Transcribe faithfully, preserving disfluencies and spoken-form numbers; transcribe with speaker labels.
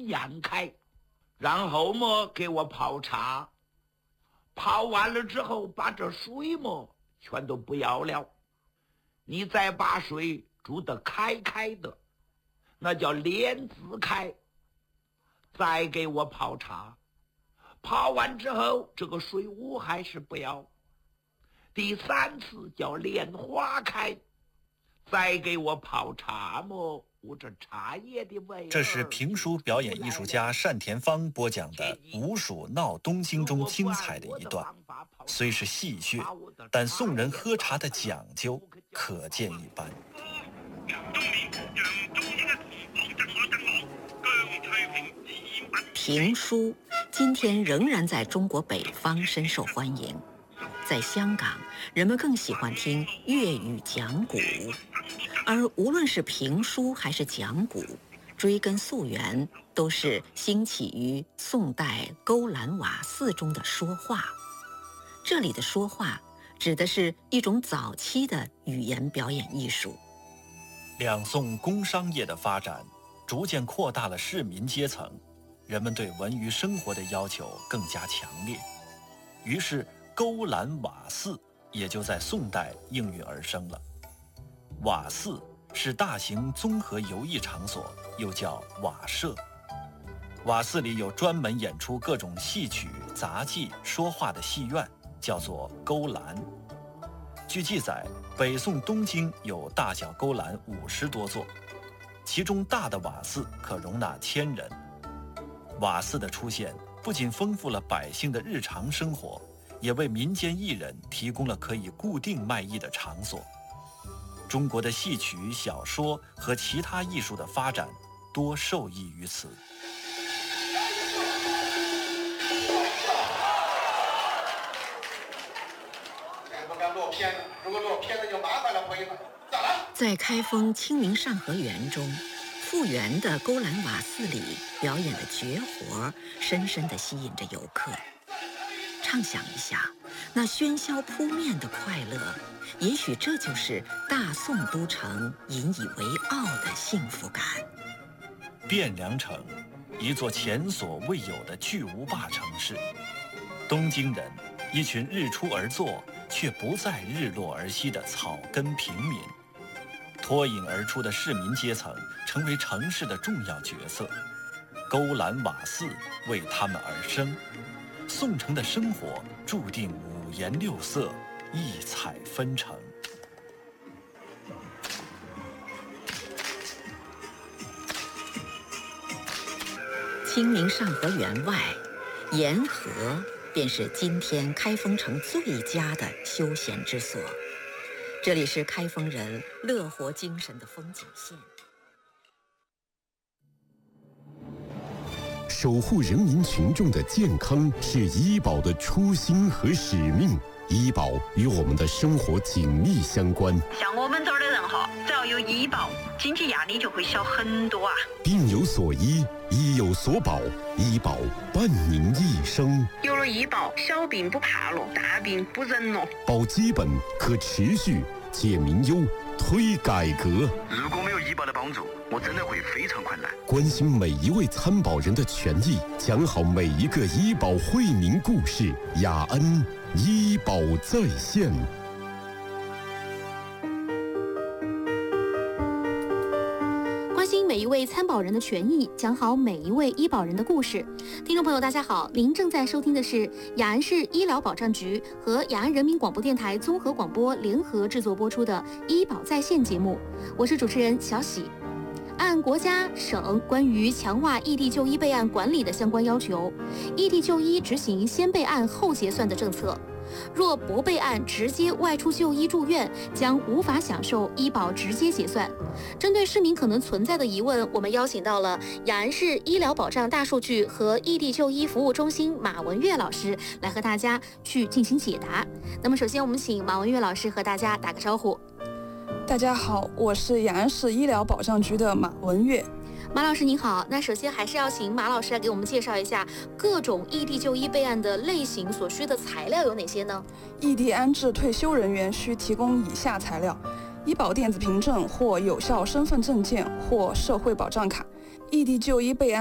Speaker 1: 漾开，然后么给我泡茶，泡完了之后把这水么全都不要了，你再把水煮得开开的，那叫莲子开，再给我泡茶，泡完之后这个水雾还是不要，第三次叫莲花开，再给我泡茶么，我这茶叶的味。
Speaker 2: 这是评书表演艺术家单田芳播讲的《吴蜀闹东京》中精彩的一段，虽是戏谑，但宋人喝茶的讲究可见一斑。
Speaker 3: 评书今天仍然在中国北方深受欢迎，在香港，人们更喜欢听粤语讲古，而无论是评书还是讲古，追根溯源都是兴起于宋代勾栏瓦肆中的说话。这里的说话指的是一种早期的语言表演艺术。
Speaker 2: 两宋工商业的发展逐渐扩大了市民阶层，人们对文娱生活的要求更加强烈，于是勾栏瓦肆也就在宋代应运而生了。瓦肆是大型综合游艺场所，又叫瓦舍。瓦肆里有专门演出各种戏曲、杂技、说话的戏院，叫做勾栏。据记载，北宋东京有大小勾栏五十多座，其中大的瓦肆可容纳千人。瓦肆的出现不仅丰富了百姓的日常生活，也为民间艺人提供了可以固定卖艺的场所。中国的戏曲、小说和其他艺术的发展多受益于此。
Speaker 3: 在开封清明上河园中，复原的勾栏瓦肆里表演的绝活，深深地吸引着游客。畅想一下，那喧嚣扑面的快乐，也许这就是大宋都城引以为傲的幸福感。
Speaker 2: 汴梁城，一座前所未有的巨无霸城市。东京人，一群日出而作却不再日落而息的草根平民。脱颖而出的市民阶层成为城市的重要角色，勾栏瓦肆为他们而生。宋城的生活注定五颜六色，异彩纷呈。
Speaker 3: 清明上河园外，沿河便是今天开封城最佳的休闲之所。这里是开封人乐活精神的风景线。
Speaker 4: 守护人民群众的健康是医保的初心和使命，医保与我们的生活紧密相关。
Speaker 5: 像我们这儿的人哈，只要有医保，经济压力就会小很多啊。
Speaker 4: 病有所医，医有所保，医保伴您一生。
Speaker 5: 有了医保，小病不怕了，大病不忍了。
Speaker 4: 保基本，可持续，解民忧，推改革。
Speaker 6: 如果没有医保的帮助，我真的会非常困难。
Speaker 4: 关心每一位参保人的权益，讲好每一个医保惠民故事。雅安医保在线。
Speaker 7: 关心每一位参保人的权益，讲好每一位医保人的故事。听众朋友，大家好，您正在收听的是雅安市医疗保障局和雅安人民广播电台综合广播联合制作播出的医保在线节目，我是主持人小喜。按国家、省关于强化异地就医备案管理的相关要求，异地就医执行先备案后结算的政策。若不备案直接外出就医住院，将无法享受医保直接结算。针对市民可能存在的疑问，我们邀请到了雅安市医疗保障大数据和异地就医服务中心马文月老师来和大家去进行解答。那么首先我们请马文月老师和大家打个招呼。
Speaker 8: 大家好，我是雅安市医疗保障局的马文月。
Speaker 7: 马老师您好，那首先还是要请马老师来给我们介绍一下各种异地就医备案的类型所需的材料有哪些呢？
Speaker 8: 异地安置退休人员需提供以下材料：医保电子凭证或有效身份证件或社会保障卡。异地就医备案